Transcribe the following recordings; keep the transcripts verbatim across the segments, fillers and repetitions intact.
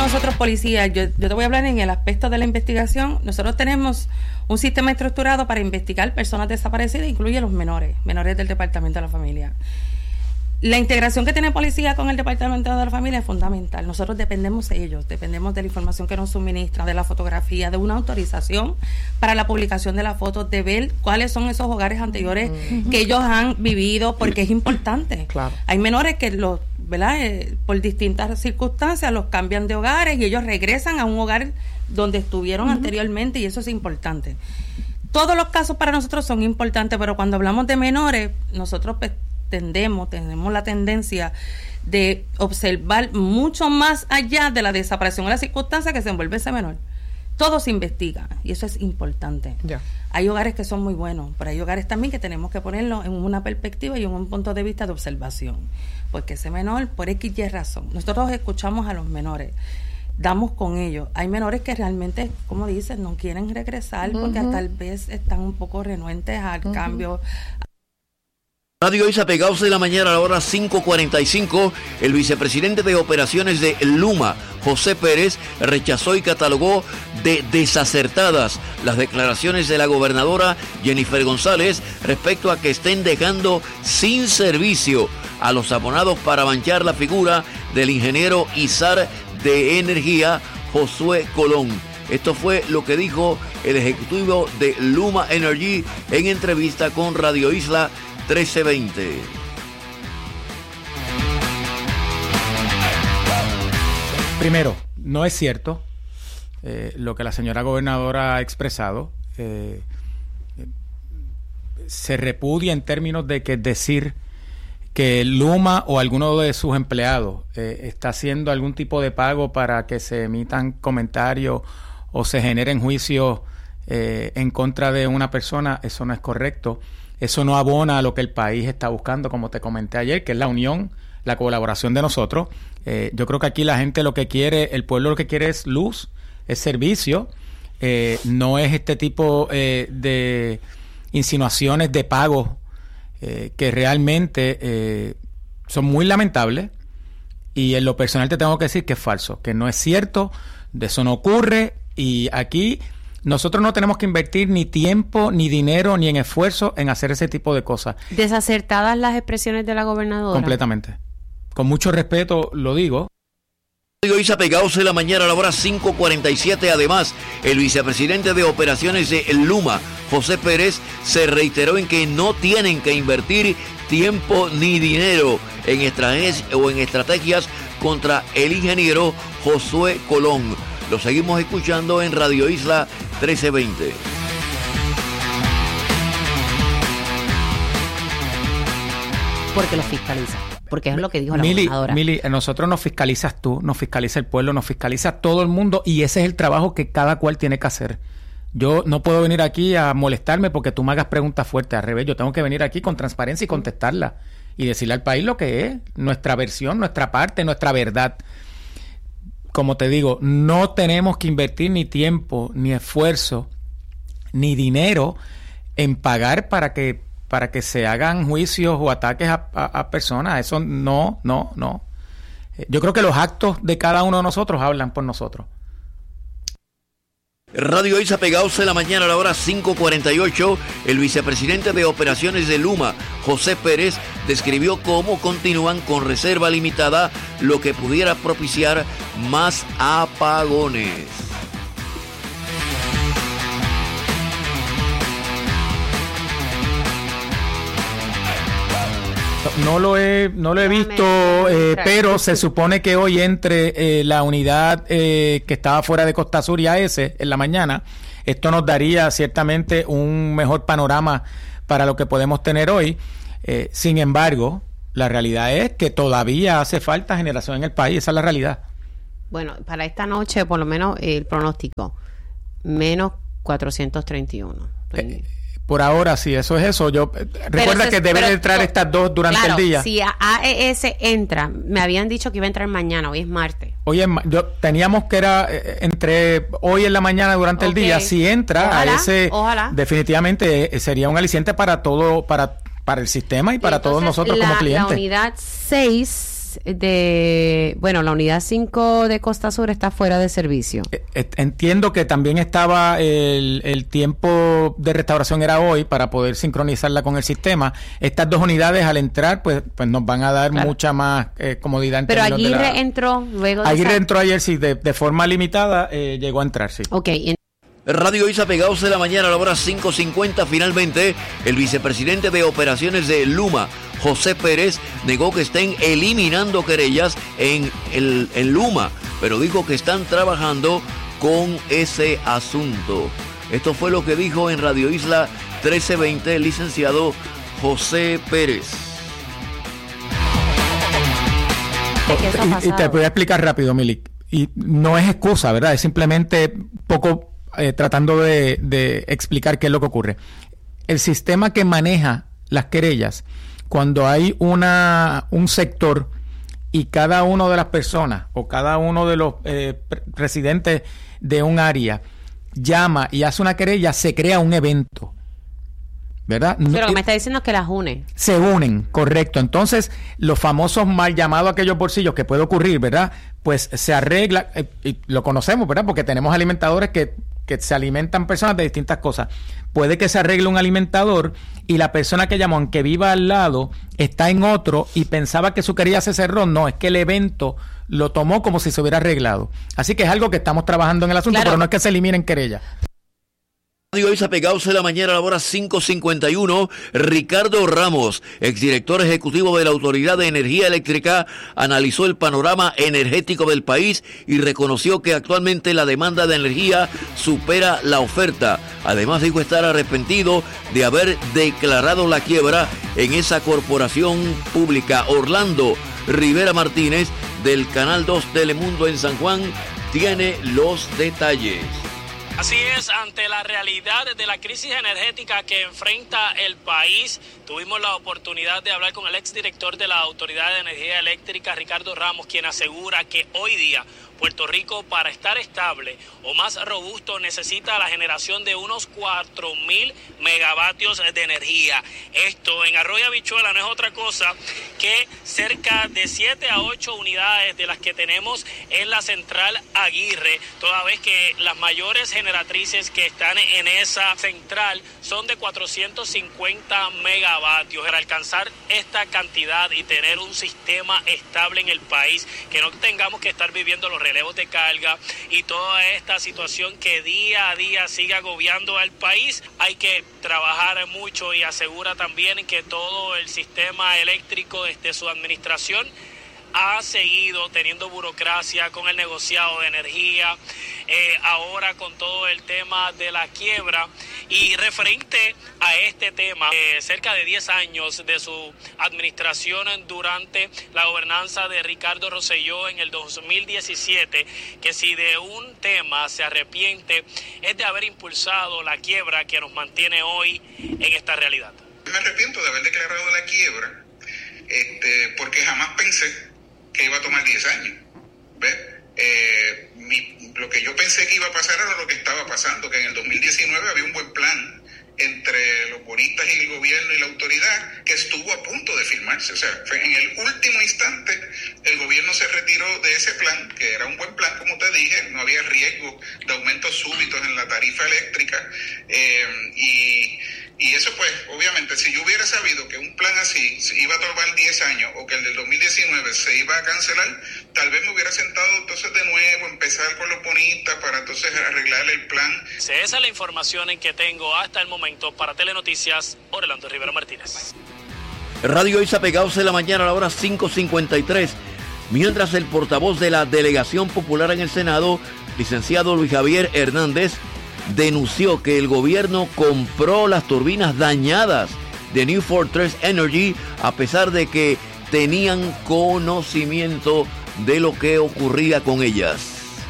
nosotros policías, yo, yo te voy a hablar en el aspecto de la investigación. Nosotros tenemos un sistema estructurado para investigar personas desaparecidas, incluye los menores, menores del Departamento de la Familia. La integración que tiene policía con el Departamento de la Familia es fundamental. Nosotros dependemos de ellos, dependemos de la información que nos suministran, de la fotografía, de una autorización para la publicación de las fotos, de ver cuáles son esos hogares anteriores uh-huh. que ellos han vivido, porque es importante. Claro. Hay menores que los, ¿verdad? Eh, por distintas circunstancias los cambian de hogares y ellos regresan a un hogar donde estuvieron uh-huh. anteriormente, y eso es importante. Todos los casos para nosotros son importantes, pero cuando hablamos de menores, nosotros pues, tendemos, tenemos la tendencia de observar mucho más allá de la desaparición o la circunstancia que se envuelve ese menor. Todo se investiga y eso es importante. Yeah. Hay hogares que son muy buenos, pero hay hogares también que tenemos que ponerlo en una perspectiva y en un punto de vista de observación, porque ese menor, por X y razón, nosotros escuchamos a los menores, damos con ellos. Hay menores que realmente, como dicen, no quieren regresar uh-huh. porque tal vez están un poco renuentes al uh-huh. cambio. Radio Isla Pegados de la mañana a la hora cinco cuarenta y cinco, el vicepresidente de operaciones de Luma, José Pérez, rechazó y catalogó de desacertadas las declaraciones de la gobernadora Jennifer González respecto a que estén dejando sin servicio a los abonados para manchar la figura del ingeniero ISAR de Energía, Josué Colón. Esto fue lo que dijo el ejecutivo de Luma Energy en entrevista con Radio Isla trece veinte. Primero, no es cierto eh, lo que la señora gobernadora ha expresado. Eh, eh, se repudia en términos de que decir que Luma o alguno de sus empleados eh, está haciendo algún tipo de pago para que se emitan comentarios o se generen juicios eh, en contra de una persona. Eso no es correcto. Eso no abona a lo que el país está buscando, como te comenté ayer, que es la unión, la colaboración de nosotros. Eh, yo creo que aquí la gente lo que quiere, el pueblo lo que quiere es luz, es servicio, eh, no es este tipo eh, de insinuaciones de pago eh, que realmente eh, son muy lamentables, y en lo personal te tengo que decir que es falso, que no es cierto, de eso no ocurre, y aquí nosotros no tenemos que invertir ni tiempo, ni dinero, ni en esfuerzo en hacer ese tipo de cosas. ¿Desacertadas las expresiones de la gobernadora? Completamente. Con mucho respeto lo digo. Radio Isla Pegados de la mañana a la hora cinco cuarenta y siete. Además, el vicepresidente de operaciones de Luma, José Pérez, se reiteró en que no tienen que invertir tiempo ni dinero en estrategias o en estrategias contra el ingeniero Josué Colón. Lo seguimos escuchando en Radio Isla trece veinte. Porque lo fiscaliza. Porque es lo que dijo la Mili, gobernadora. Mili, nosotros nos fiscalizas tú, nos fiscaliza el pueblo, nos fiscaliza todo el mundo, y ese es el trabajo que cada cual tiene que hacer. Yo no puedo venir aquí a molestarme porque tú me hagas preguntas fuertes. Al revés, yo tengo que venir aquí con transparencia y contestarla y decirle al país lo que es, nuestra versión, nuestra parte, nuestra verdad. Como te digo, no tenemos que invertir ni tiempo, ni esfuerzo, ni dinero en pagar para que para que se hagan juicios o ataques a, a, a personas. Eso no, no, no. Yo creo que los actos de cada uno de nosotros hablan por nosotros. Radio Isla Pegados de la mañana a la hora cinco cuarenta y ocho, el vicepresidente de operaciones de Luma, José Pérez, describió cómo continúan con reserva limitada, lo que pudiera propiciar más apagones. No lo he, no lo he visto, eh, pero se supone que hoy entre eh, la unidad eh, que estaba fuera de Costa Sur y A S en la mañana. Esto nos daría ciertamente un mejor panorama para lo que podemos tener hoy. Eh, sin embargo, la realidad es que todavía hace falta generación en el país. Esa es la realidad. Bueno, para esta noche, por lo menos, el pronóstico, menos cuatrocientos treinta y uno. Eh, Por ahora, sí, eso es eso. Yo eh, recuerda se, que deben pero, entrar estas dos durante claro, el día. Si A E S entra, me habían dicho que iba a entrar mañana, hoy es martes. Hoy es, yo teníamos que era eh, entre hoy en la mañana durante okay. el día. Si entra ojalá, A E S, ojalá. definitivamente eh, sería un aliciente para todo, para para el sistema y para Entonces, todos nosotros la, como clientes. La unidad seis de, bueno, la unidad cinco de Costa Sur está fuera de servicio. Entiendo que también estaba el, el tiempo de restauración era hoy para poder sincronizarla con el sistema. Estas dos unidades al entrar pues pues nos van a dar claro. mucha más eh, comodidad. En Pero Aguirre de la, entró luego de Aguirre esa... entró ayer, sí, de, de forma limitada eh, llegó a entrar, sí. Ok, en... Radio Isa pegados de la mañana a la hora cinco cincuenta. Finalmente, el vicepresidente de operaciones de Luma, José Pérez, negó que estén eliminando querellas en, el, en Luma, pero dijo que están trabajando con ese asunto. Esto fue lo que dijo en Radio Isla trece veinte el licenciado José Pérez. Y, y te voy a explicar rápido, Milik. Y no es excusa, ¿verdad? Es simplemente poco... Eh, tratando de, de explicar qué es lo que ocurre. El sistema que maneja las querellas, cuando hay una un sector y cada una de las personas o cada uno de los eh, residentes de un área llama y hace una querella, se crea un evento, ¿verdad? Pero lo que me está diciendo es que las une. Se unen, correcto. Entonces, los famosos mal llamados aquellos bolsillos que puede ocurrir, ¿verdad? Pues se arregla, eh, y lo conocemos, ¿verdad? Porque tenemos alimentadores que, que se alimentan personas de distintas cosas. Puede que se arregle un alimentador y la persona que llamó, aunque viva al lado, está en otro y pensaba que su querella se cerró. No, es que el evento lo tomó como si se hubiera arreglado. Así que es algo que estamos trabajando en el asunto, claro. Pero no es que se eliminen querellas. Radio Isa pegados de la mañana a la hora cinco cincuenta y uno. Ricardo Ramos, exdirector ejecutivo de la Autoridad de Energía Eléctrica, analizó el panorama energético del país y reconoció que actualmente la demanda de energía supera la oferta. Además dijo estar arrepentido de haber declarado la quiebra en esa corporación pública. Orlando Rivera Martínez, del Canal dos Telemundo en San Juan, tiene los detalles. Así es, ante la realidad de la crisis energética que enfrenta el país, tuvimos la oportunidad de hablar con el exdirector de la Autoridad de Energía Eléctrica, Ricardo Ramos, quien asegura que hoy día Puerto Rico, para estar estable o más robusto, necesita la generación de unos cuatro mil megavatios de energía. Esto en Arroyo Habichuela no es otra cosa que cerca de siete a ocho unidades de las que tenemos en la central Aguirre, toda vez que las mayores generatrices que están en esa central son de cuatrocientos cincuenta megavatios. Para alcanzar esta cantidad y tener un sistema estable en el país, que no tengamos que estar viviendo los relevos de carga y toda esta situación que día a día sigue agobiando al país, hay que trabajar mucho, y asegura también que todo el sistema eléctrico desde su administración ha seguido teniendo burocracia con el negociado de energía, eh, ahora con todo el tema de la quiebra. Y referente a este tema, eh, cerca de diez años de su administración durante la gobernanza de Ricardo Rosselló en el dos mil diecisiete, que si de un tema se arrepiente es de haber impulsado la quiebra que nos mantiene hoy en esta realidad. Me arrepiento de haber declarado la quiebra, este, porque jamás pensé que iba a tomar diez años. ¿Ves? Eh, mi, lo que yo pensé que iba a pasar era lo que estaba pasando, que en el dos mil diecinueve había un buen plan entre los bonistas y el gobierno y la autoridad que estuvo a punto de firmarse. O sea, fue en el último instante el gobierno se retiró de ese plan, que era un buen plan, como te dije, no había riesgo de aumentos súbitos en la tarifa eléctrica, eh, y Y eso pues, obviamente, si yo hubiera sabido que un plan así iba a tomar diez años o que el del dos mil diecinueve se iba a cancelar, tal vez me hubiera sentado entonces de nuevo, empezar con los bonistas para entonces arreglar el plan. Esa es la información en que tengo hasta el momento. Para Telenoticias, Orlando Rivera Martínez. Radio Isa pegados de la mañana a la hora cinco cincuenta y tres. Mientras el portavoz de la Delegación Popular en el Senado, licenciado Luis Javier Hernández, denunció que el gobierno compró las turbinas dañadas de New Fortress Energy a pesar de que tenían conocimiento de lo que ocurría con ellas.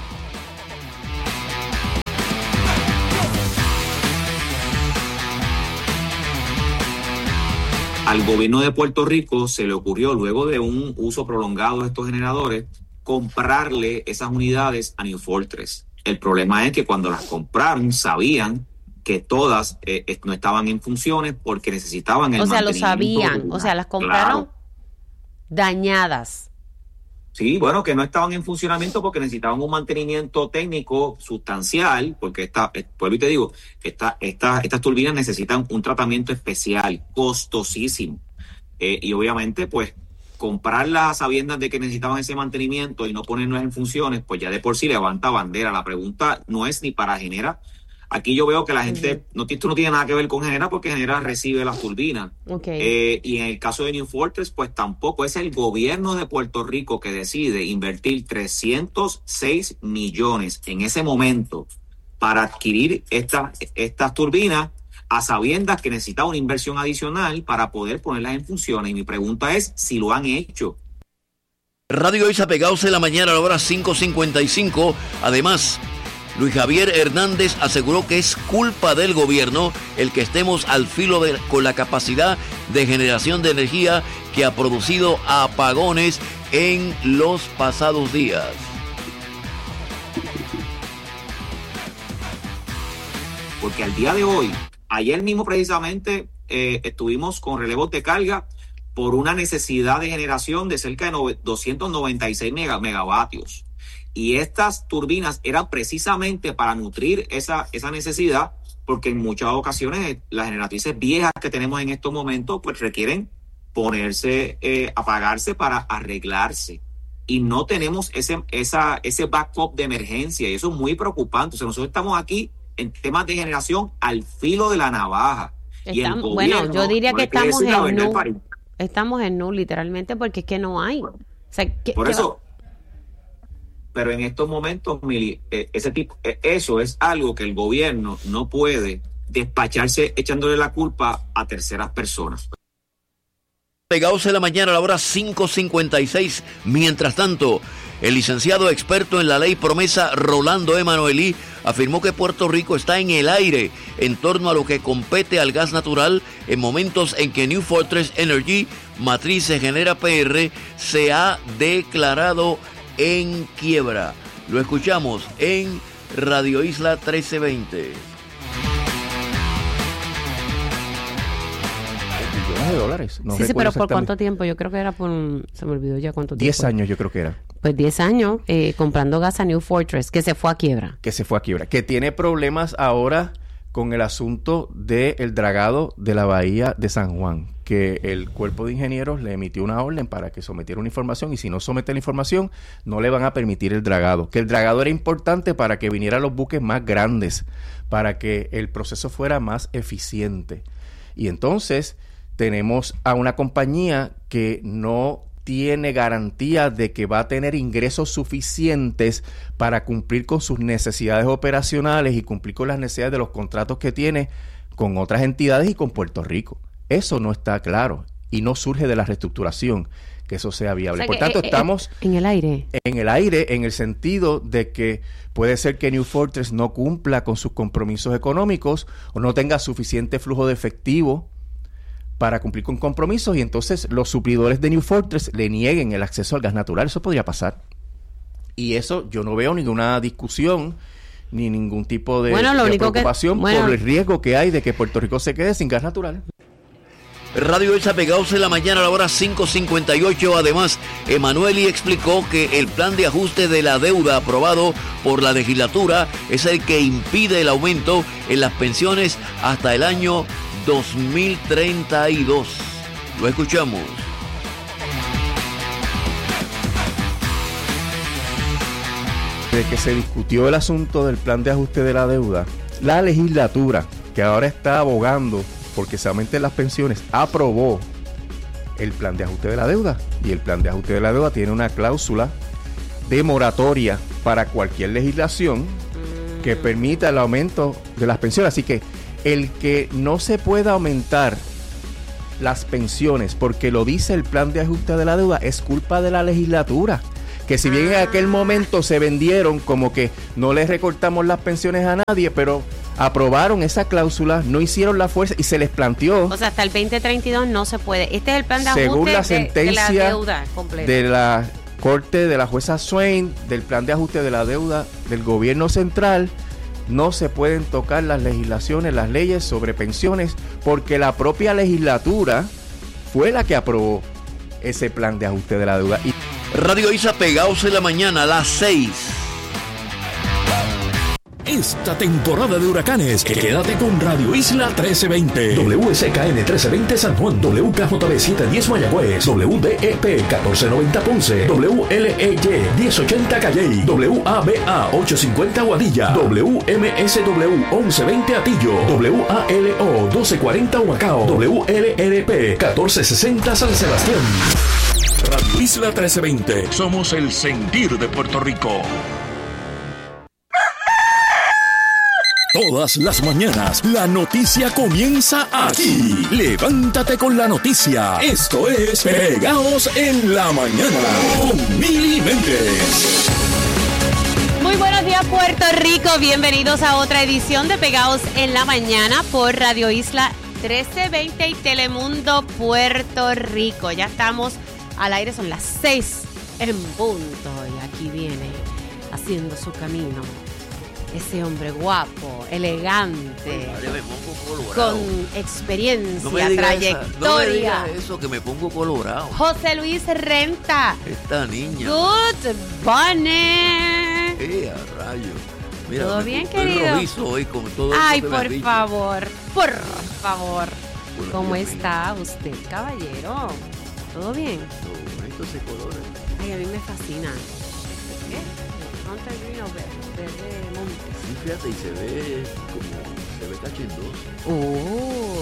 Al gobierno de Puerto Rico se le ocurrió, luego de un uso prolongado de estos generadores, comprarle esas unidades a New Fortress. El problema es que cuando las compraron sabían que todas eh, no estaban en funciones porque necesitaban el mantenimiento. O sea, lo sabían, o sea, las compraron claro. dañadas. Sí, bueno, que no estaban en funcionamiento porque necesitaban un mantenimiento técnico sustancial, porque esta, vuelvo y te digo, esta, esta, estas turbinas necesitan un tratamiento especial, costosísimo. Eh, y obviamente, pues, comprarlas a sabiendas de que necesitaban ese mantenimiento y no ponernos en funciones, pues ya de por sí levanta bandera. La pregunta no es ni para Genera. Aquí yo veo que la gente, uh-huh. no, esto no tiene nada que ver con Genera porque Genera recibe las turbinas. Okay. Eh, y en el caso de New Fortress, pues tampoco. Es el gobierno de Puerto Rico que decide invertir trescientos seis millones en ese momento para adquirir esta, estas turbinas a sabiendas que necesita una inversión adicional para poder ponerlas en funciones. Y mi pregunta es si lo han hecho. Radio Isla Pegados en la mañana a la hora cinco cincuenta y cinco. Además, Luis Javier Hernández aseguró que es culpa del gobierno el que estemos al filo de, con la capacidad de generación de energía que ha producido apagones en los pasados días. Porque al día de hoy, ayer mismo precisamente eh, estuvimos con relevos de carga por una necesidad de generación de cerca de doscientos noventa y seis megavatios. Y estas turbinas eran precisamente para nutrir esa, esa necesidad, porque en muchas ocasiones las generatrices viejas que tenemos en estos momentos pues requieren ponerse, eh, apagarse para arreglarse. Y no tenemos ese, esa, ese backup de emergencia, y eso es muy preocupante. O sea, nosotros estamos aquí en temas de generación al filo de la navaja. Y el bueno, yo diría que estamos en null. Estamos en null literalmente porque es que no hay. O sea, ¿qué, Por qué eso... Va? Pero en estos momentos, Mili, ese tipo, eso es algo que el gobierno no puede despacharse echándole la culpa a terceras personas. Pegados en la mañana a la hora cinco cincuenta y seis. Mientras tanto, el licenciado experto en la ley promesa Rolando Emanuelí afirmó que Puerto Rico está en el aire en torno a lo que compete al gas natural en momentos en que New Fortress Energy, matriz de Genera P R, se ha declarado en quiebra. Lo escuchamos en Radio Isla trece veinte. Millones de dólares. No sí, sí, pero ¿por cuánto tiempo? Yo creo que era por... Se me olvidó ya cuánto tiempo. diez años yo creo que era. Pues diez años eh, comprando gas a New Fortress, que se fue a quiebra. Que se fue a quiebra. Que tiene problemas ahora con el asunto del dragado de la bahía de San Juan, que el cuerpo de ingenieros le emitió una orden para que sometiera una información, y si no somete la información no le van a permitir el dragado, que el dragado era importante para que vinieran los buques más grandes, para que el proceso fuera más eficiente. Y entonces tenemos a una compañía que no tiene garantía de que va a tener ingresos suficientes para cumplir con sus necesidades operacionales y cumplir con las necesidades de los contratos que tiene con otras entidades y con Puerto Rico. Eso no está claro y no surge de la reestructuración que eso sea viable. O sea, Por tanto, eh, estamos en el aire. En el aire, en el sentido de que puede ser que New Fortress no cumpla con sus compromisos económicos o no tenga suficiente flujo de efectivo para cumplir con compromisos, y entonces los suplidores de New Fortress le nieguen el acceso al gas natural. Eso podría pasar. Y eso yo no veo ninguna discusión ni ningún tipo de, bueno, lo de único preocupación que, bueno, por el riesgo que hay de que Puerto Rico se quede sin gas natural. Radio Isla Pegados en la mañana a la hora cinco cincuenta y ocho. Además, Emanuelí explicó que el plan de ajuste de la deuda aprobado por la legislatura es el que impide el aumento en las pensiones hasta el año dos mil treinta y dos. Lo escuchamos. Desde que se discutió el asunto del plan de ajuste de la deuda, la legislatura, que ahora está abogando porque se aumenten las pensiones, aprobó el plan de ajuste de la deuda. Y el plan de ajuste de la deuda tiene una cláusula de moratoria para cualquier legislación que permita el aumento de las pensiones. Así que el que no se pueda aumentar las pensiones porque lo dice el plan de ajuste de la deuda es culpa de la legislatura. Que si bien en aquel momento se vendieron como que no les recortamos las pensiones a nadie, pero aprobaron esa cláusula, no hicieron la fuerza y se les planteó. O sea, hasta el veinte treinta y dos no se puede. Este es el plan de ajuste según la sentencia de, de la deuda completa. De la Corte de la jueza Swain, del plan de ajuste de la deuda del gobierno central, no se pueden tocar las legislaciones, las leyes sobre pensiones, porque la propia legislatura fue la que aprobó ese plan de ajuste de la deuda. Y Radio Isla Pegados en la Mañana a las seis. Esta temporada de huracanes, quédate con Radio Isla trece veinte. W S K N trece veinte San Juan, W K J B setecientos diez Mayagüez, W D E P catorce noventa Ponce, W L E Y diez ochenta Calley, W A B A ochocientos cincuenta Guadilla, W M S W once veinte Atillo, W A L O doce cuarenta Humacao, W L R P catorce sesenta San Sebastián. Radio Isla trece veinte. Somos el sentir de Puerto Rico. Todas las mañanas, la noticia comienza aquí. Levántate con la noticia. Esto es Pegaos en la Mañana con Mili Méndez. Muy buenos días, Puerto Rico. Bienvenidos a otra edición de Pegaos en la Mañana por Radio Isla trece veinte y Telemundo Puerto Rico. Ya estamos al aire, son las seis en punto. Y aquí viene haciendo su camino ese hombre guapo, elegante, con experiencia, no me trayectoria. Esa, no me digas eso, que me pongo colorado. José Luis Renta. Esta niña. Good Bunny. Eh, a rayo. Mira, ¿todo me, bien, estoy querido? rojizo hoy con todo Ay, esto que por me favor, por favor. Hola, ¿Cómo Dios está mío. usted, caballero? ¿Todo bien? Todo bonito ese color. Ay, a mí me fascina. ¿Qué? Hunter Green o verde, verde monte. Sí, fíjate, y se ve como, se ve cachendoso. Uh,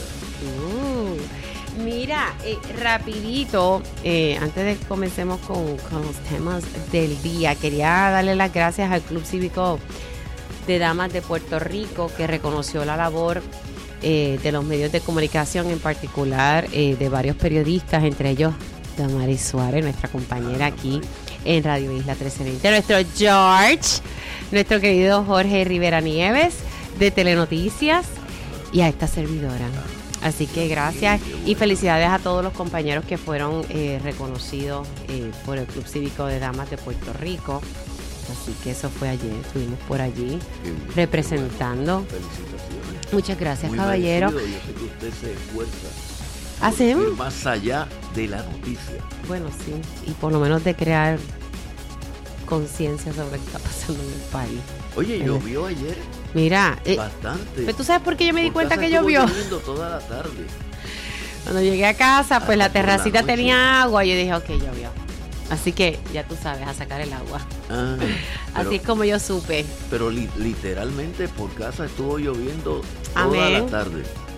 uh. Mira, eh, rapidito, eh, antes de que comencemos con, con los temas del día, quería darle las gracias al Club Cívico de Damas de Puerto Rico, que reconoció la labor eh, de los medios de comunicación, en particular eh, de varios periodistas, entre ellos Damaris Suárez, nuestra compañera aquí en Radio Isla trece veinte, nuestro George, nuestro querido Jorge Rivera Nieves de Telenoticias y a esta servidora. Así que gracias y felicidades a todos los compañeros que fueron eh, reconocidos eh, por el Club Cívico de Damas de Puerto Rico. Así que eso fue ayer, estuvimos por allí representando. Felicitaciones. Muchas gracias, Muy caballero. merecido. Yo sé que usted se esfuerza ¿Hacemos? por ir más allá de la noticia. Bueno, sí, y por lo menos de crear conciencia sobre lo que está pasando en el país. Oye, Eh, llovió ayer Mira, eh, bastante. pero tú sabes por qué yo me di Por cuenta casa que estuvo llovió. lloviendo toda la tarde. Cuando llegué a casa, pues la Hasta por la terracita noche. tenía agua y yo dije, ok, llovió. Así que ya tú sabes, a sacar el agua. Ah, pero, Así es como yo supe. pero li- literalmente por casa estuvo lloviendo toda Amén. la tarde.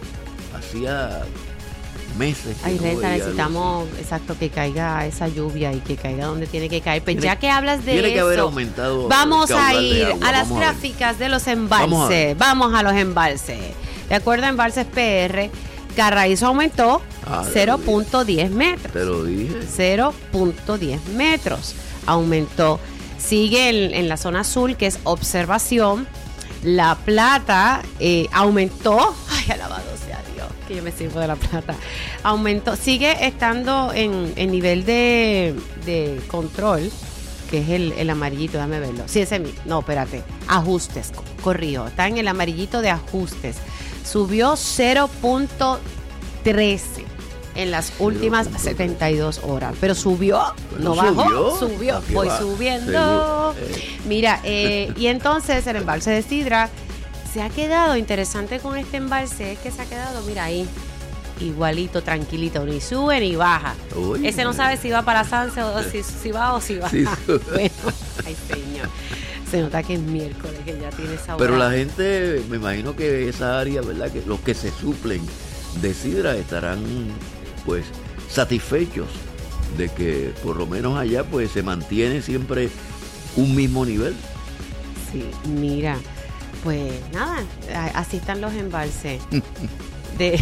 Hacía meses que Ay, no Renta, veía algo necesitamos, exacto, que caiga esa lluvia y que caiga donde tiene que caer. Pues Tiene- ya que hablas de Tiene eso, que haber aumentado. vamos el a caudal de ir agua. a las Vamos a ver. gráficas de los Vamos a embalses. ver. Vamos a los embalses. De acuerdo a Embalses P R, Carraízo aumentó Ah, te lo cero dije. punto diez metros. Te lo dije. cero punto diez metros. Aumentó. Sigue en, en la zona azul, que es observación. La Plata eh, aumentó. Ay, alabado sea Dios, que yo me sirvo de La Plata. Aumentó. Sigue estando en, en nivel de, de control, que es el, el amarillito. Déjame verlo. Sí, ese mismo. No, espérate. Ajustes. co- Corrijo. Está en el amarillito de ajustes. Subió cero punto trece en las últimas setenta y dos horas. Pero subió, Pero no bajó, subió. subió. ¿A qué Voy va? subiendo. Seguro. Eh. Mira, eh, y entonces el embalse de Sidra se ha quedado, interesante con este embalse, es que se ha quedado, mira ahí, igualito, tranquilito, ni sube ni baja. Oye. Ese no sabe si va para Sanse o si, si va o si va. Sí. Bueno, ay señor. Se nota que es miércoles, que ya tiene esa hora. Pero la gente, me imagino que esa área, ¿verdad? Que los que se suplen de sidra estarán, pues, satisfechos de que por lo menos allá, pues, se mantiene siempre un mismo nivel. Sí, mira, pues nada, a- así están los embalses. De...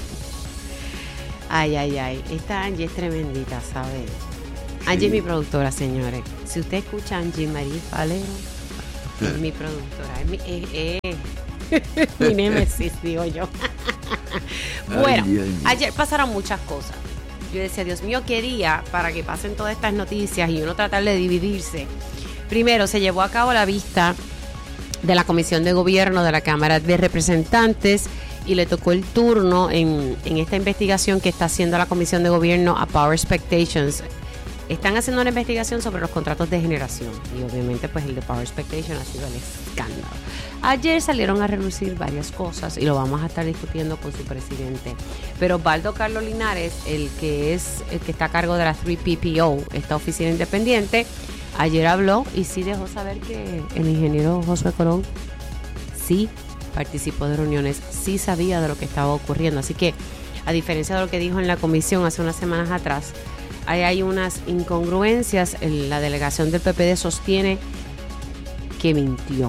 Ay, ay, ay, esta Angie es tremendita, ¿sabes? Angie es mi productora, señores. Si usted escucha a Angie Marie Falero, es mi productora, es mi, es- es mi némesis, digo yo. Bueno, Ay, Angie. ayer pasaron muchas cosas. Yo decía, Dios mío, qué día para que pasen todas estas noticias y uno tratar de dividirse. Primero, se llevó a cabo la vista de la Comisión de Gobierno de la Cámara de Representantes y le tocó el turno en, en esta investigación que está haciendo la Comisión de Gobierno a Power Expectations Están haciendo una investigación sobre los contratos de generación y obviamente pues el de Power Expectation ha sido el escándalo. Ayer salieron a relucir varias cosas y lo vamos a estar discutiendo con su presidente. Pero Osvaldo Carlos Linares, el que es el que está a cargo de la tres P P O, esta oficina independiente, ayer habló y sí dejó saber que el ingeniero Josué Colón sí participó de reuniones, sí sabía de lo que estaba ocurriendo. Así que, a diferencia de lo que dijo en la comisión hace unas semanas atrás, ahí hay unas incongruencias. La delegación del P P D sostiene que mintió.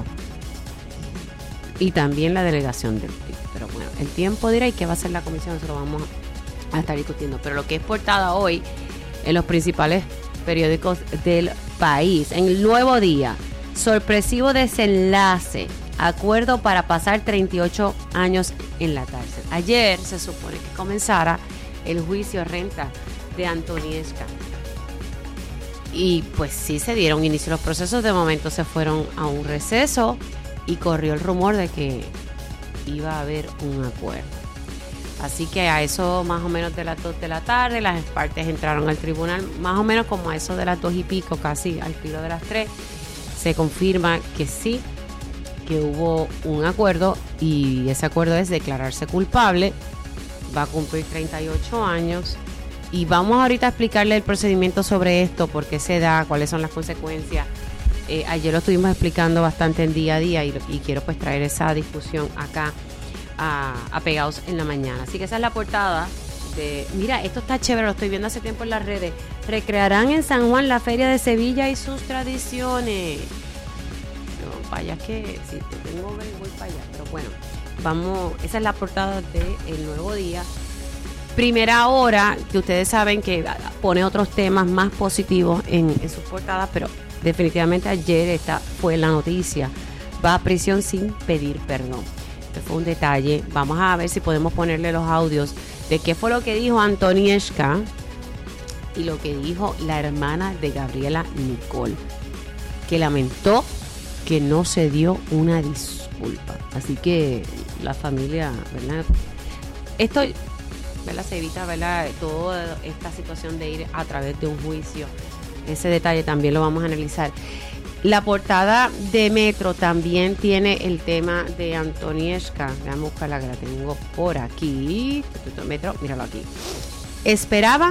Y también la delegación del P I B. Pero bueno, el tiempo dirá y qué va a hacer la comisión, eso lo vamos a estar discutiendo. Pero lo que es portada hoy en los principales periódicos del país, en el Nuevo Día, sorpresivo desenlace, acuerdo para pasar treinta y ocho años en la cárcel. Ayer se supone que comenzara el juicio renta de Antoniesca. Y pues sí se dieron inicio los procesos, de momento se fueron a un receso y corrió el rumor de que iba a haber un acuerdo. Así que a eso más o menos de las dos de la tarde, las partes entraron al tribunal, más o menos como a eso de las dos y pico, casi al filo de las tres, se confirma que sí, que hubo un acuerdo y ese acuerdo es declararse culpable, va a cumplir treinta y ocho años y vamos ahorita a explicarle el procedimiento sobre esto, por qué se da, cuáles son las consecuencias. Eh, ayer lo estuvimos explicando bastante en día a día y, y quiero pues traer esa discusión acá a, a Pegados en la Mañana. Así que esa es la portada de, mira, esto está chévere, lo estoy viendo hace tiempo en las redes. Recrearán en San Juan la Feria de Sevilla y sus tradiciones. No, vaya que si te tengo que voy para allá, pero bueno, vamos, esa es la portada de El Nuevo Día. Primera Hora, que ustedes saben que pone otros temas más positivos en, en sus portadas, pero definitivamente ayer esta fue la noticia. Va a prisión sin pedir perdón. Este fue un detalle. Vamos a ver si podemos ponerle los audios de qué fue lo que dijo Antoniesca y lo que dijo la hermana de Gabriela Nicole, que lamentó que no se dio una disculpa. Así que la familia, ¿verdad? Esto, ¿verdad? Se evita, ¿verdad? Toda esta situación de ir a través de un juicio. Ese detalle también lo vamos a analizar. La portada de Metro también tiene el tema de Antoniesca. Déjame buscarla, que la tengo por aquí. Metro, míralo aquí. Esperaban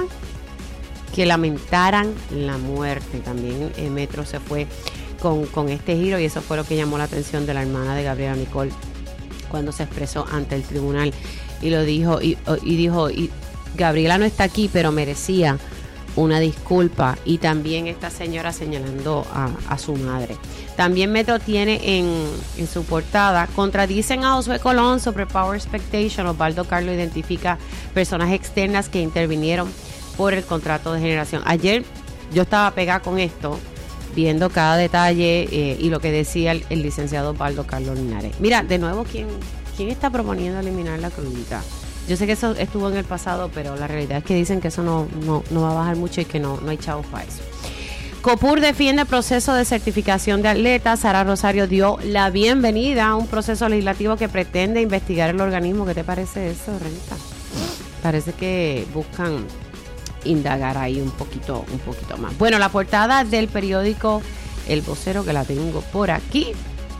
que lamentaran la muerte. También eh, Metro se fue con, con este giro y eso fue lo que llamó la atención de la hermana de Gabriela Nicole cuando se expresó ante el tribunal y lo dijo y, y dijo y Gabriela no está aquí, pero merecía una disculpa. Y también esta señora señalando a, a su madre. También Metro tiene en, en su portada, contradicen a Josué Colón sobre Power Expectation. Osvaldo Carlos identifica personas externas que intervinieron por el contrato de generación. Ayer yo estaba pegada con esto, viendo cada detalle eh, y lo que decía el, el licenciado Osvaldo Carlos Linares. Mira, de nuevo, ¿quién, quién está proponiendo eliminar la crudita? Yo sé que eso estuvo en el pasado, pero la realidad es que dicen que eso no, no, no va a bajar mucho y que no, no hay chavos para eso. COPUR defiende el proceso de certificación de atletas. Sara Rosario dio la bienvenida a un proceso legislativo que pretende investigar el organismo. ¿Qué te parece eso, Renta? Parece que buscan indagar ahí un poquito, un poquito más. Bueno, la portada del periódico El Vocero, que la tengo por aquí,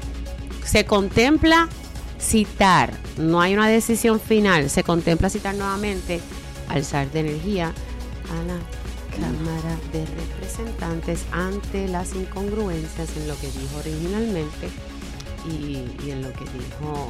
se contempla citar, no hay una decisión final, se contempla citar nuevamente al S A R de Energía a la Cámara de Representantes ante las incongruencias en lo que dijo originalmente y, y en lo que dijo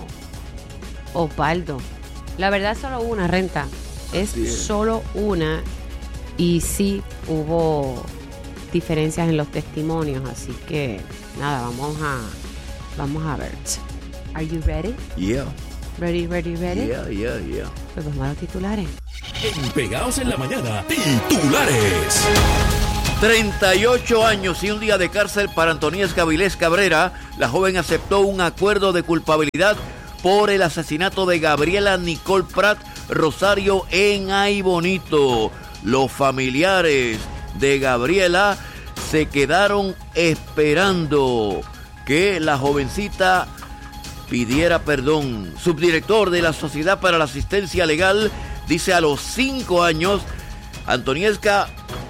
Osvaldo. La verdad es solo una, Renta, es sí. solo una y sí hubo diferencias en los testimonios, así que nada, vamos a vamos a ver. Are you ready? Yeah. Ready, ready, ready? Yeah, yeah, yeah. Pues vamos a los titulares. En Pegados en la Mañana, titulares. treinta y ocho años y un día de cárcel para Antoniesca Vilés Cabrera. La joven aceptó un acuerdo de culpabilidad por el asesinato de Gabriela Nicole Prat Rosario en Ay Bonito. Los familiares de Gabriela se quedaron esperando que la jovencita pidiera perdón. Subdirector de la Sociedad para la Asistencia Legal dice a los cinco años Antoniesca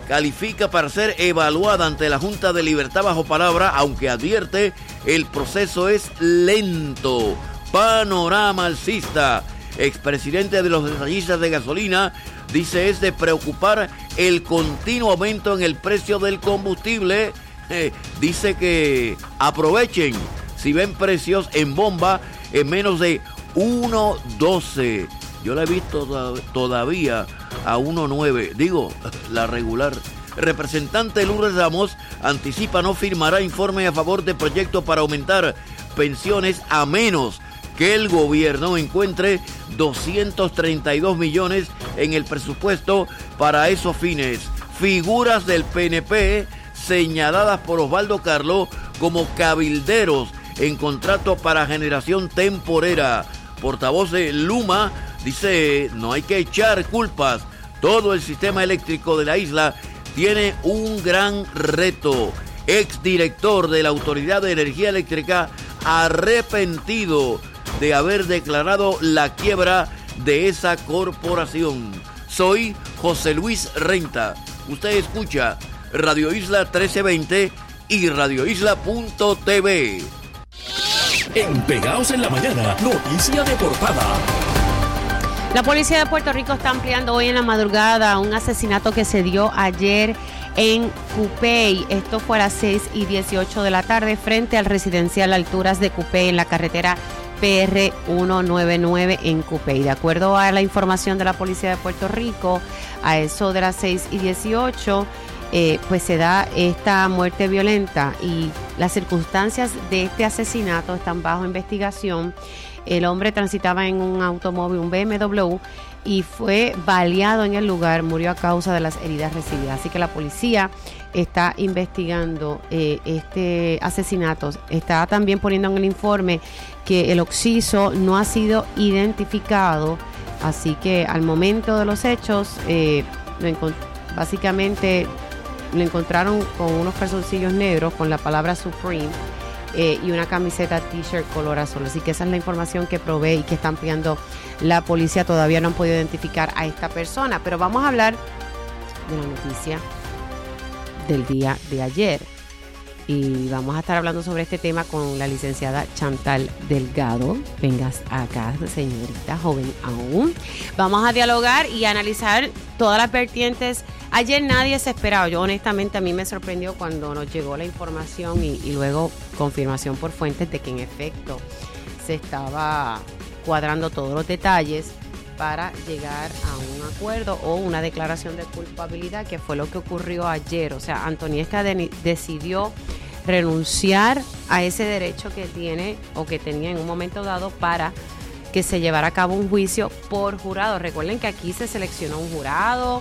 califica para ser evaluada ante la Junta de Libertad bajo palabra, aunque advierte el proceso es lento. Panorama alcista. Expresidente de los detallistas de gasolina dice es de preocupar el continuo aumento en el precio del combustible. Eh, dice que aprovechen si ven precios en bomba en menos de uno doce. Yo la he visto todavía a uno nueve, digo, la regular. Representante Lourdes Ramos anticipa no firmará informe a favor de proyecto para aumentar pensiones a menos que el gobierno encuentre doscientos treinta y dos millones en el presupuesto para esos fines. Figuras del P N P señaladas por Osvaldo Carlos como cabilderos en contrato para generación temporera. Portavoz de Luma dice no hay que echar culpas. Todo el sistema eléctrico de la isla tiene un gran reto. Exdirector de la Autoridad de Energía Eléctrica arrepentido de haber declarado la quiebra de esa corporación. Soy José Luis Renta. Usted escucha Radio Isla trece veinte y radio isla punto t v. En Pegaos en la Mañana, noticia de portada. La policía de Puerto Rico está ampliando hoy en la madrugada un asesinato que se dio ayer en Cupey. Esto fue a las seis y dieciocho de la tarde frente al residencial Alturas de Cupey en la carretera P R ciento noventa y nueve en Cupey. De acuerdo a la información de la policía de Puerto Rico, a eso de las seis y dieciocho, eh, pues se da esta muerte violenta y las circunstancias de este asesinato están bajo investigación. El hombre transitaba en un automóvil, un B M W, y fue baleado en el lugar, murió a causa de las heridas recibidas. Así que la policía está investigando eh, este asesinato. Está también poniendo en el informe que el occiso no ha sido identificado, así que al momento de los hechos, eh, lo encont- básicamente lo encontraron con unos calzoncillos negros con la palabra Supreme eh, y una camiseta t-shirt color azul. Así que esa es la información que provee y que está ampliando la policía. Todavía no han podido identificar a esta persona, pero vamos a hablar de la noticia del día de ayer. Y vamos a estar hablando sobre este tema con la licenciada Chantal Delgado. Vengas acá, señorita, joven aún. Vamos a dialogar y analizar todas las vertientes. Ayer nadie se esperaba. Yo honestamente a mí me sorprendió cuando nos llegó la información y, y luego confirmación por fuentes de que en efecto se estaba cuadrando todos los detalles para llegar a un acuerdo o una declaración de culpabilidad, que fue lo que ocurrió ayer. O sea, Antoniesca de, decidió renunciar a ese derecho que tiene o que tenía en un momento dado para que se llevara a cabo un juicio por jurado. Recuerden que aquí se seleccionó un jurado,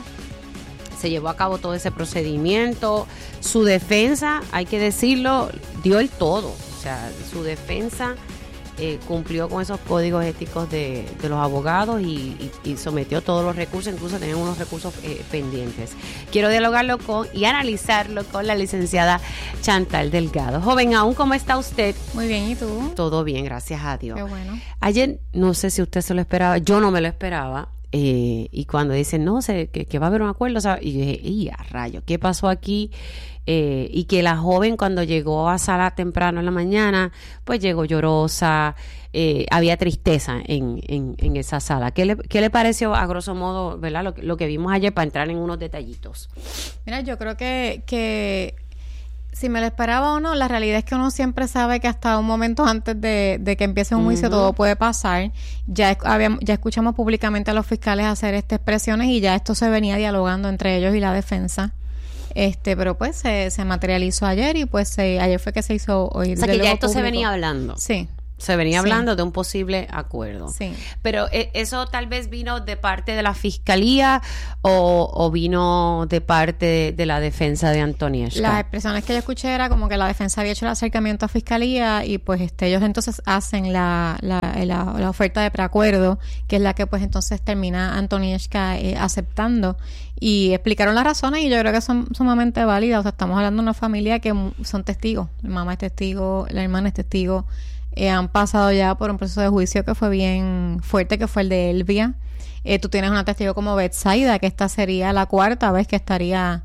se llevó a cabo todo ese procedimiento. Su defensa, hay que decirlo, dio el todo. O sea, su defensa Eh, cumplió con esos códigos éticos de, de los abogados y, y, y sometió todos los recursos, incluso tenían unos recursos eh, pendientes. Quiero dialogarlo con y analizarlo con la licenciada Chantal Delgado. Joven aún, ¿cómo está usted? Muy bien, ¿y tú? Todo bien, gracias a Dios. Qué bueno. Ayer, no sé si usted se lo esperaba, yo no me lo esperaba, eh, y cuando dicen, no sé, que, que va a haber un acuerdo, o sea, y yo dije, ¡y a rayo! ¿Qué pasó aquí? Eh, y que la joven cuando llegó a sala temprano en la mañana, pues llegó llorosa, eh, había tristeza en, en, en esa sala. ¿Qué le, qué le pareció a grosso modo, verdad, lo, lo que vimos ayer, para entrar en unos detallitos? Mira, yo creo que, que si me lo esperaba o no, la realidad es que uno siempre sabe que hasta un momento antes de, de que empiece un juicio, uh-huh, todo puede pasar. Ya, habíamos, ya escuchamos públicamente a los fiscales hacer estas expresiones y ya esto se venía dialogando entre ellos y la defensa. Este, pero pues se, se materializó ayer y pues se, ayer fue que se hizo hoy. O sea que ya esto público se venía hablando. Sí. Se venía sí. hablando de un posible acuerdo. Sí. Pero eh, eso tal vez vino de parte de la fiscalía o, o vino de parte de, de la defensa de Antoniesca. Las expresiones que yo escuché era como que la defensa había hecho el acercamiento a fiscalía y pues este ellos entonces hacen la, la, la, la oferta de preacuerdo, que es la que pues entonces termina Antoniesca eh, aceptando, y explicaron las razones y yo creo que son sumamente válidas. O sea, estamos hablando de una familia que son testigos. La mamá es testigo, la hermana es testigo. Eh, han pasado ya por un proceso de juicio que fue bien fuerte, que fue el de Elvia. Eh, tú tienes una testigo como Betsaida, que esta sería la cuarta vez que estaría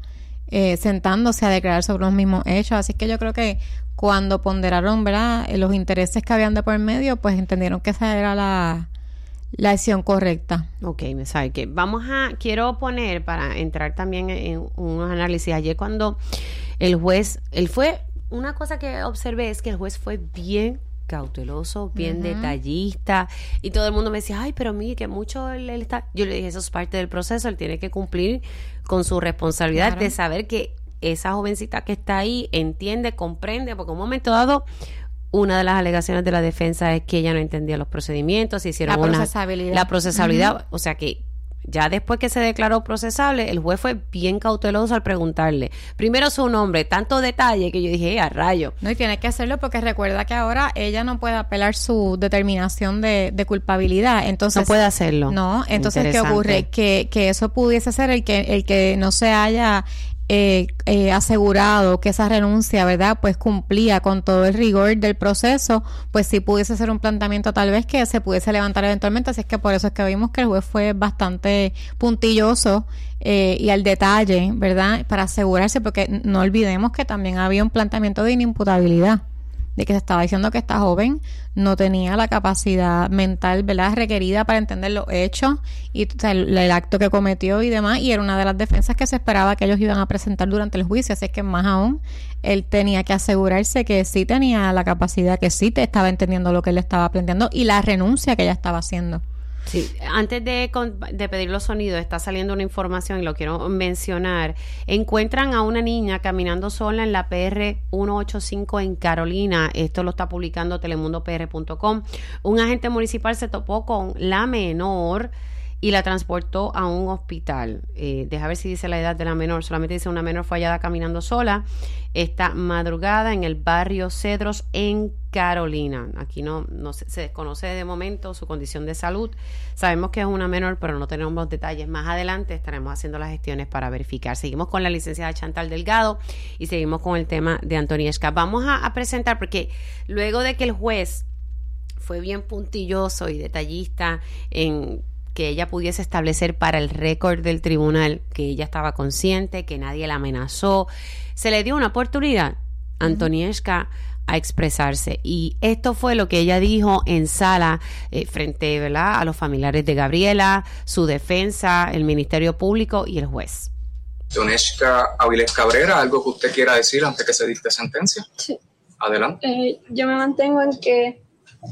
eh, sentándose a declarar sobre los mismos hechos. Así que yo creo que cuando ponderaron, ¿verdad?, los intereses que habían de por medio, pues entendieron que esa era la, la acción correcta. Ok, me sabe que vamos a, quiero poner para entrar también en unos análisis. Ayer cuando el juez, él fue, una cosa que observé es que el juez fue bien cauteloso, bien uh-huh. detallista, y todo el mundo me decía, ay, pero mire que mucho él, él está, yo le dije, eso es parte del proceso, él tiene que cumplir con su responsabilidad claro. de saber que esa jovencita que está ahí entiende, comprende, porque en un momento dado una de las alegaciones de la defensa es que ella no entendía los procedimientos, se hicieron la una, procesabilidad, la procesabilidad, uh-huh. o sea que ya después que se declaró procesable, el juez fue bien cauteloso al preguntarle primero su nombre, tanto detalle que yo dije, a rayo. No, y tiene que hacerlo porque recuerda que ahora ella no puede apelar su determinación de, de culpabilidad. Entonces, no puede hacerlo. No, entonces, ¿qué ocurre? Que, que eso pudiese ser el que, el que no se haya Eh, eh, asegurado que esa renuncia, ¿verdad?, pues cumplía con todo el rigor del proceso, pues sí pudiese ser un planteamiento tal vez que se pudiese levantar eventualmente. Así es que por eso es que vimos que el juez fue bastante puntilloso eh, y al detalle, ¿verdad?, para asegurarse, porque no olvidemos que también había un planteamiento de inimputabilidad, de que se estaba diciendo que esta joven no tenía la capacidad mental, ¿verdad?, requerida para entender los hechos y, o sea, el, el acto que cometió y demás, y era una de las defensas que se esperaba que ellos iban a presentar durante el juicio. Así que más aún él tenía que asegurarse que sí tenía la capacidad, que sí te estaba entendiendo lo que él estaba planteando y la renuncia que ella estaba haciendo. Sí, antes de, de pedir los sonidos, está saliendo una información y lo quiero mencionar. Encuentran a una niña caminando sola en la P R ciento ochenta y cinco en Carolina. Esto lo está publicando telemundo p r punto com. Un agente municipal se topó con la menor y la transportó a un hospital. Eh, deja ver si dice la edad de la menor. Solamente dice una menor fue hallada caminando sola esta madrugada en el barrio Cedros en Carolina. Aquí no, no se, se desconoce de momento su condición de salud. Sabemos que es una menor, pero no tenemos los detalles. Más adelante estaremos haciendo las gestiones para verificar. Seguimos con la licenciada Chantal Delgado y seguimos con el tema de Antonieshka. Vamos a, a presentar, porque luego de que el juez fue bien puntilloso y detallista en que ella pudiese establecer para el récord del tribunal que ella estaba consciente, que nadie la amenazó, se le dio una oportunidad a Antonieshka a expresarse, y esto fue lo que ella dijo en sala eh, frente, ¿verdad?, a los familiares de Gabriela, su defensa, el Ministerio Público y el juez. Antonieshka Avilés Cabrera, ¿algo que usted quiera decir antes que se dicte sentencia? Sí. Adelante. Eh, yo me mantengo en que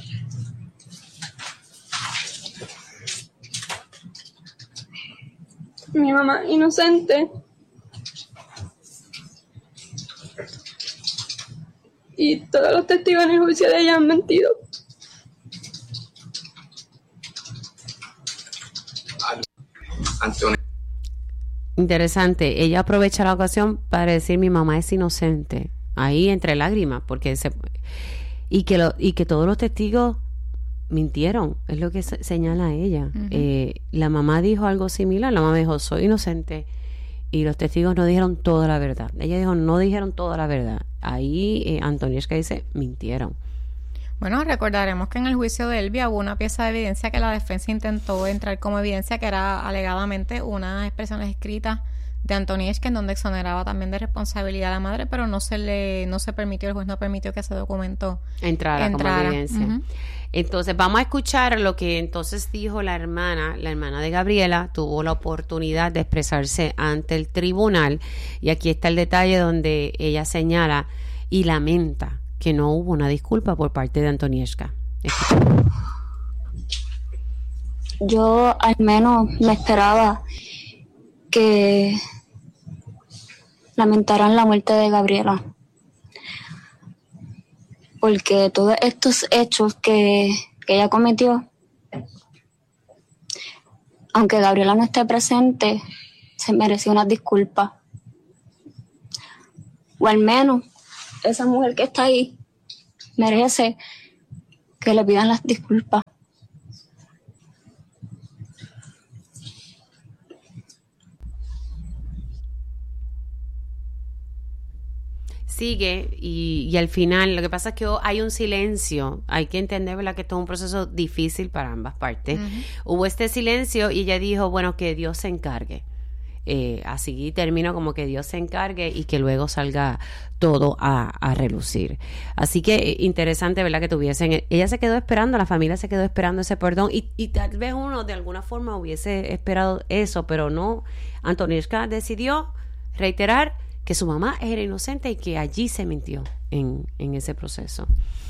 mi mamá inocente y todos los testigos en el juicio de ella han mentido. Antonio. Interesante, ella aprovecha la ocasión para decir mi mamá es inocente, ahí entre lágrimas, porque se y que lo, y que todos los testigos mintieron, es lo que se, señala ella. Uh-huh. Eh, la mamá dijo algo similar, la mamá dijo soy inocente y los testigos no dijeron toda la verdad. Ella dijo no dijeron toda la verdad. Ahí eh, Antonieshka dice mintieron. Bueno, recordaremos que en el juicio de Elvia hubo una pieza de evidencia que la defensa intentó entrar como evidencia, que era alegadamente unas expresiones escritas de Antonieshka en donde exoneraba también de responsabilidad a la madre, pero no se le no se permitió, el juez no permitió que ese documento entrara, entrara. como evidencia. Uh-huh. Entonces vamos a escuchar lo que entonces dijo la hermana, la hermana de Gabriela, tuvo la oportunidad de expresarse ante el tribunal, y aquí está el detalle donde ella señala y lamenta que no hubo una disculpa por parte de Antonieshka. Yo al menos me esperaba que lamentaran la muerte de Gabriela, porque todos estos hechos que, que ella cometió, aunque Gabriela no esté presente, se mereció una disculpa, o al menos esa mujer que está ahí merece que le pidan las disculpas. Sigue y, y al final lo que pasa es que hay un silencio, hay que entender, ¿verdad?, que esto es un proceso difícil para ambas partes. Uh-huh. Hubo este silencio y ella dijo, bueno, que Dios se encargue. eh, así termino como que Dios se encargue y que luego salga todo a, a relucir. Así que eh, interesante, ¿verdad? Que tuviesen, ella se quedó esperando, la familia se quedó esperando ese perdón y, y tal vez uno de alguna forma hubiese esperado eso, pero no. Antonieshka decidió reiterar que su mamá era inocente y que allí se mintió en, en ese proceso.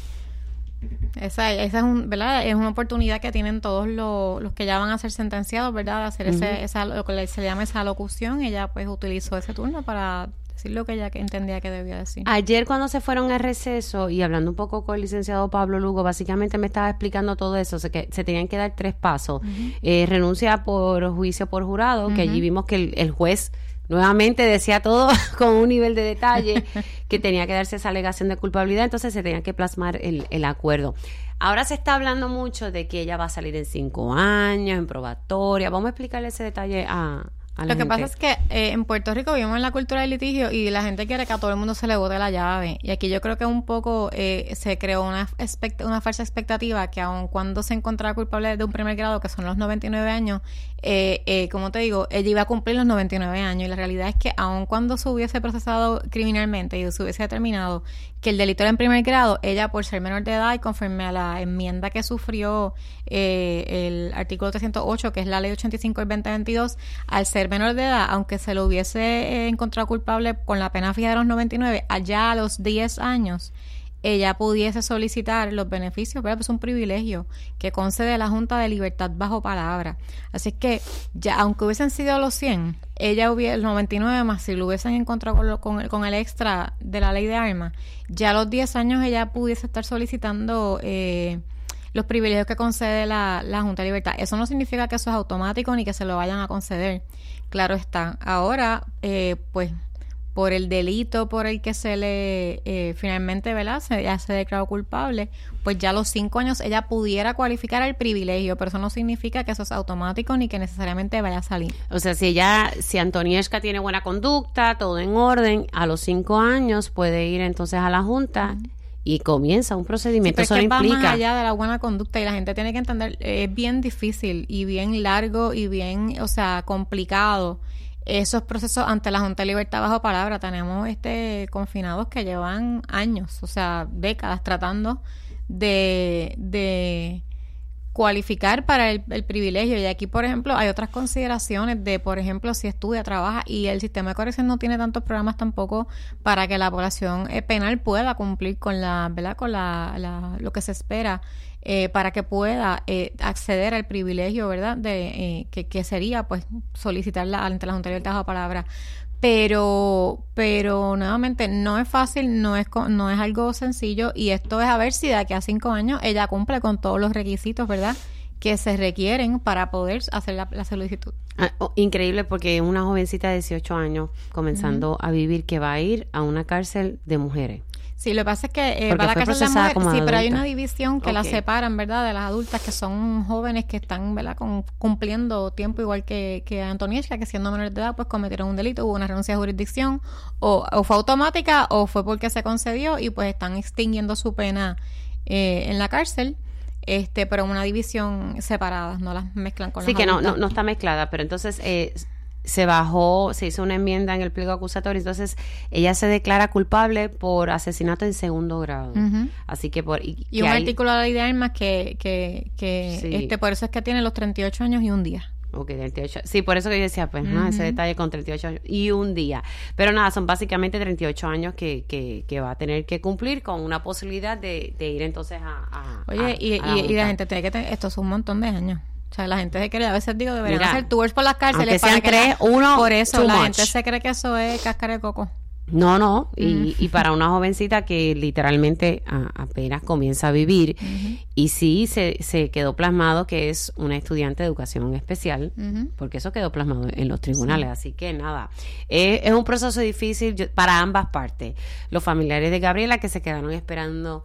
Esa, esa es, un, ¿verdad? Es una oportunidad que tienen todos los, los que ya van a ser sentenciados, ¿verdad? De hacer ese, uh-huh. esa, lo que se le llama esa locución. Ella pues utilizó ese turno para decir lo que ella entendía que debía decir. Ayer cuando se fueron a receso y hablando un poco con el licenciado Pablo Lugo, básicamente me estaba explicando todo eso, o sea, que se tenían que dar tres pasos. Uh-huh. Eh, renuncia por juicio por jurado, uh-huh. que allí vimos que el, el juez nuevamente decía todo con un nivel de detalle que tenía que darse esa alegación de culpabilidad, entonces se tenía que plasmar el, el acuerdo. Ahora se está hablando mucho de que ella va a salir en cinco años, en probatoria. Vamos a explicarle ese detalle a, a la Lo que gente. pasa es que eh, en Puerto Rico vivimos en la cultura del litigio y la gente quiere que a todo el mundo se le bote la llave. Y aquí yo creo que un poco eh, se creó una, expect- una falsa expectativa que aun cuando se encontrara culpable de un primer grado, que son los noventa y nueve años, eh, eh, como te digo, ella iba a cumplir los noventa y nueve años. Y la realidad es que aun cuando se hubiese procesado criminalmente y se hubiese determinado que el delito era en primer grado, ella por ser menor de edad y conforme a la enmienda que sufrió eh, el artículo trescientos ocho, que es la ley ochenta y cinco del veinte veintidós, al ser menor de edad, aunque se lo hubiese eh, encontrado culpable con la pena fija de los noventa y nueve, allá a los diez años, ella pudiese solicitar los beneficios, ¿verdad? Pues es un privilegio que concede la Junta de Libertad bajo palabra. Así que, ya aunque hubiesen sido los cien, ella hubiera, el noventa y nueve más, si lo hubiesen encontrado con, lo, con, el, con el extra de la ley de armas, ya a los diez años ella pudiese estar solicitando eh, los privilegios que concede la, la Junta de Libertad. Eso no significa que eso es automático ni que se lo vayan a conceder. Claro está. Ahora, eh, pues, por el delito por el que se le eh, finalmente, ¿verdad? Se, ya se declaró culpable, pues ya a los cinco años ella pudiera cualificar al privilegio, pero eso no significa que eso es automático ni que necesariamente vaya a salir. O sea, si ella, si Antonieshka tiene buena conducta, todo en orden, a los cinco años puede ir entonces a la Junta uh-huh. y comienza un procedimiento. Sí, pero eso es que implica va más allá de la buena conducta y la gente tiene que entender, eh, es bien difícil y bien largo y bien, o sea, complicado esos procesos ante la Junta de Libertad bajo palabra. Tenemos este confinados que llevan años, o sea, décadas tratando de, de cualificar para el, el privilegio. Y aquí, por ejemplo, hay otras consideraciones de, por ejemplo, si estudia, trabaja, y el sistema de corrección no tiene tantos programas tampoco para que la población eh, penal pueda cumplir con la, ¿verdad? Con la, la lo que se espera eh, para que pueda eh, acceder al privilegio, ¿verdad? De eh, que, que sería, pues, solicitarla ante la Junta de Libertad bajo palabra. Pero, pero nuevamente no es fácil, no es no es algo sencillo, y esto es a ver si de aquí a cinco años ella cumple con todos los requisitos, ¿verdad?, que se requieren para poder hacer la, la solicitud. Ah, oh, increíble, porque una jovencita de dieciocho años comenzando uh-huh. a vivir, que va a ir a una cárcel de mujeres. Sí, lo que pasa es que eh, va a la cárcel de mujeres, sí, adulta. Pero hay una división que okay. la separan, ¿verdad?, de las adultas, que son jóvenes que están, ¿verdad?, con, cumpliendo tiempo igual que, que Antonieshka, que siendo menores de edad, pues cometieron un delito, hubo una renuncia de jurisdicción, o, o fue automática, o fue porque se concedió, y pues están extinguiendo su pena eh, en la cárcel. Este, pero una división separada, no las mezclan con sí, las que adultas. no, no, no está mezclada, pero entonces eh, se bajó, se hizo una enmienda en el pliego acusatorio, entonces ella se declara culpable por asesinato en segundo grado. Uh-huh. Así que por... Y, y un ahí, artículo de la ley de armas que, que, que sí. este, por eso es que tiene los treinta y ocho años y un día. Ok, treinta y ocho. Sí, por eso que yo decía, pues, uh-huh. no, ese detalle con treinta y ocho años y un día. Pero nada, son básicamente treinta y ocho años que, que, que va a tener que cumplir, con una posibilidad de, de ir entonces a... a Oye, a, y, a la y, y la gente tiene que tener... Esto es un montón de años. O sea, la gente se cree, a veces digo, deberían Mira, hacer tours por las cárceles. Aunque sean para tres, la, uno, por eso la much. gente se cree que eso es cáscara de coco. No, no, y, uh-huh. y para una jovencita que literalmente a, apenas comienza a vivir, uh-huh. y sí se, se quedó plasmado que es una estudiante de educación especial, uh-huh. porque eso quedó plasmado en los tribunales, sí. Así que nada, es, es un proceso difícil yo, para ambas partes. Los familiares de Gabriela, que se quedaron esperando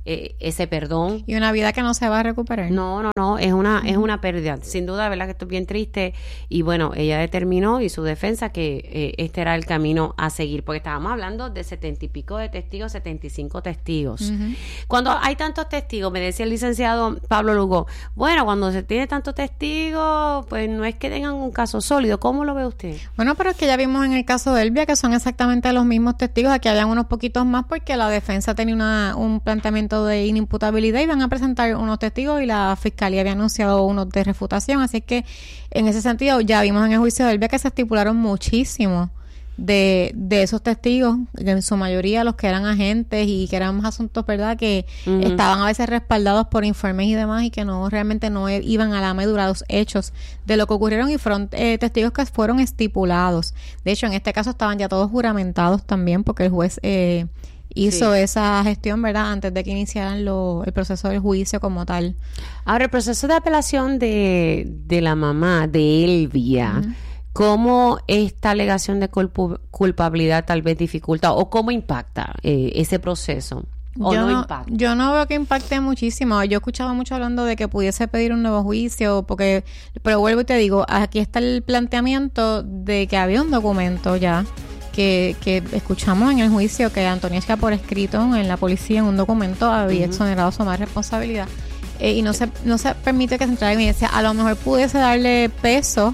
eh, ese perdón. Y una vida que no se va a recuperar. No, no, no, es una, uh-huh. es una pérdida. Sin duda, ¿verdad? Que esto es bien triste. Y bueno, ella determinó y su defensa que eh, este era el camino a seguir, porque estábamos hablando de setenta y pico de testigos, setenta y cinco testigos. Uh-huh. Cuando hay tantos testigos, me decía el licenciado Pablo Lugo, bueno, cuando se tiene tantos testigos, pues no es que tengan un caso sólido. ¿Cómo lo ve usted? Bueno, pero es que ya vimos en el caso de Elvia que son exactamente los mismos testigos, aquí habían unos poquitos más porque la defensa tenía una, un planteamiento de inimputabilidad y van a presentar unos testigos y la fiscalía había anunciado unos de refutación, así que en ese sentido ya vimos en el juicio de Elvia que se estipularon muchísimo de, de esos testigos, en su mayoría los que eran agentes y que eran asuntos, ¿verdad?, que uh-huh. estaban a veces respaldados por informes y demás y que no realmente no iban a la medula de los hechos de lo que ocurrieron y fueron eh, testigos que fueron estipulados. De hecho, en este caso estaban ya todos juramentados también porque el juez eh, hizo sí. esa gestión, ¿verdad?, antes de que iniciaran lo, el proceso del juicio como tal. Ahora, el proceso de apelación de, de la mamá de Elvia, uh-huh. ¿cómo esta alegación de culp- culpabilidad tal vez dificulta o cómo impacta eh, ese proceso? ¿O yo no, no impacta? Yo no veo que impacte muchísimo. Yo he escuchado mucho hablando de que pudiese pedir un nuevo juicio, porque, pero vuelvo y te digo, aquí está el planteamiento de que había un documento ya que, que escuchamos en el juicio que Antonieshka por escrito en la policía en un documento había uh-huh. exonerado su más responsabilidad eh, y no se no se permite que se entregue evidencia. A lo mejor pudiese darle peso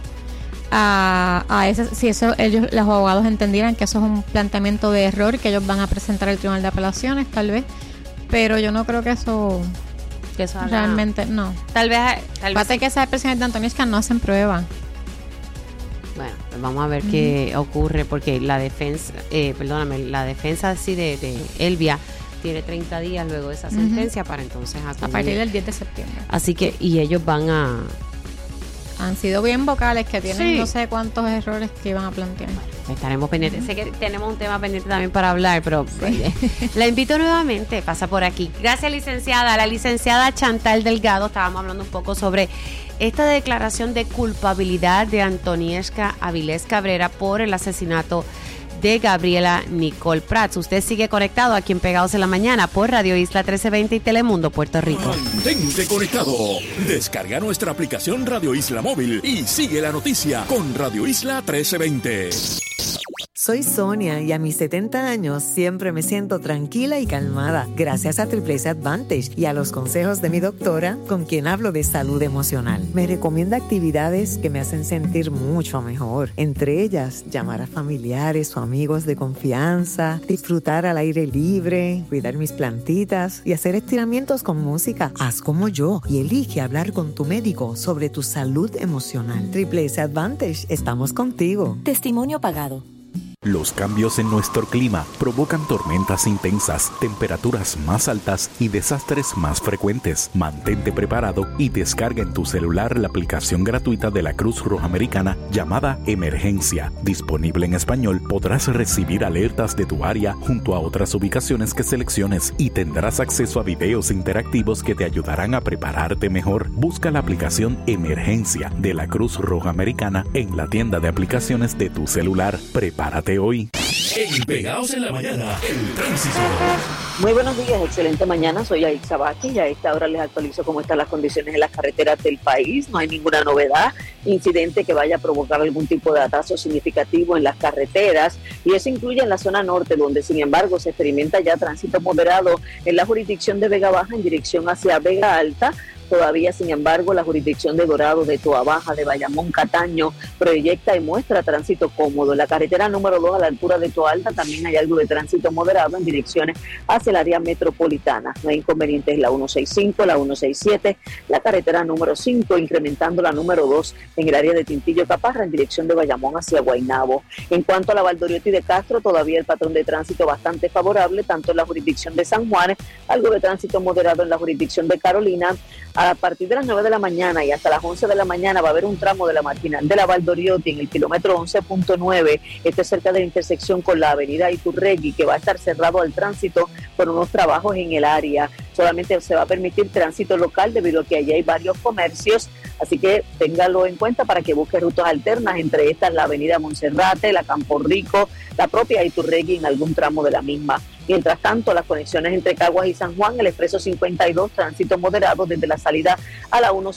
a, a ese, si eso ellos los abogados entendieran que eso es un planteamiento de error que ellos van a presentar al Tribunal de Apelaciones tal vez, pero yo no creo que eso, que eso realmente no. Tal vez tal Pasa vez que esas expresiones de Antonieshka no hacen prueba. Bueno, pues vamos a ver uh-huh. qué ocurre porque la defensa, eh, perdóname, la defensa así de, de Elvia tiene treinta días luego de esa sentencia uh-huh. para entonces acudir. A partir del diez de septiembre. Así que y ellos van a han sido bien vocales que tienen sí. no sé cuántos errores que iban a plantear. Estaremos pendientes. Uh-huh. Sé que tenemos un tema pendiente también para hablar, pero sí. la invito nuevamente, pasa por aquí. Gracias, licenciada. La licenciada Chantal Delgado, estábamos hablando un poco sobre esta declaración de culpabilidad de Antonieshka Avilés Cabrera por el asesinato de Gabriela Nicole Prats. Usted sigue conectado aquí en Pegados en la Mañana por Radio Isla trece veinte y Telemundo Puerto Rico. Mantente conectado. Descarga nuestra aplicación Radio Isla Móvil y sigue la noticia con Radio Isla trece veinte. Soy Sonia y a mis setenta años siempre me siento tranquila y calmada gracias a Triple S Advantage y a los consejos de mi doctora con quien hablo de salud emocional. Me recomienda actividades que me hacen sentir mucho mejor, entre ellas llamar a familiares o amigos de confianza, disfrutar al aire libre, cuidar mis plantitas y hacer estiramientos con música. Haz como yo y elige hablar con tu médico sobre tu salud emocional. Triple S Advantage, estamos contigo. Testimonio pagado. Los cambios en nuestro clima provocan tormentas intensas, temperaturas más altas y desastres más frecuentes. Mantente preparado y descarga en tu celular la aplicación gratuita de la Cruz Roja Americana llamada Emergencia. Disponible en español, podrás recibir alertas de tu área junto a otras ubicaciones que selecciones y tendrás acceso a videos interactivos que te ayudarán a prepararte mejor. Busca la aplicación Emergencia de la Cruz Roja Americana en la tienda de aplicaciones de tu celular. Prepárate hoy. En Pegados en la Mañana, el tránsito. Muy buenos días, excelente mañana. Soy Aixa Vázquez y a esta hora les actualizo cómo están las condiciones en las carreteras del país. No hay ninguna novedad, incidente que vaya a provocar algún tipo de atraso significativo en las carreteras, y eso incluye en la zona norte, donde sin embargo se experimenta ya tránsito moderado en la jurisdicción de Vega Baja en dirección hacia Vega Alta. Todavía, sin embargo, la jurisdicción de Dorado, de Toa Baja, de Bayamón, Cataño, proyecta y muestra tránsito cómodo. En la carretera número dos, a la altura de Toa Alta, también hay algo de tránsito moderado en direcciones hacia el área metropolitana. No hay inconvenientes en la ciento sesenta y cinco, la ciento sesenta y siete, la carretera número cinco, incrementando la número dos en el área de Tintillo Caparra, en dirección de Bayamón hacia Guaynabo. En cuanto a la Valdoriotti de Castro, todavía el patrón de tránsito bastante favorable, tanto en la jurisdicción de San Juan, algo de tránsito moderado en la jurisdicción de Carolina. A partir de las nueve de la mañana y hasta las once de la mañana va a haber un tramo de la marginal de la Valdoriotti en el kilómetro once punto nueve, este cerca de la intersección con la avenida Iturregui, que va a estar cerrado al tránsito por unos trabajos en el área. Solamente se va a permitir tránsito local debido a que allí hay varios comercios, así que téngalo en cuenta para que busque rutas alternas, entre estas la avenida Monserrate, la Campo Rico, la propia Iturregui en algún tramo de la misma. Mientras tanto, las conexiones entre Caguas y San Juan, el expreso cincuenta y dos, tránsito moderado desde la salida a la uno